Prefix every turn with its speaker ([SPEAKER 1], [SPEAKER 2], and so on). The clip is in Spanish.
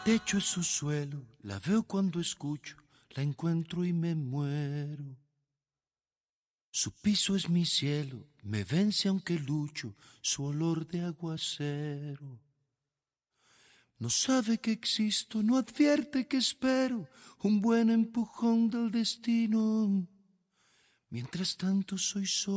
[SPEAKER 1] techo es su suelo, la veo cuando escucho, la encuentro y me muero. Su piso es mi cielo, me vence aunque lucho, su olor de aguacero. No sabe que existo, no advierte que espero un buen empujón del destino. Mientras tanto soy solo.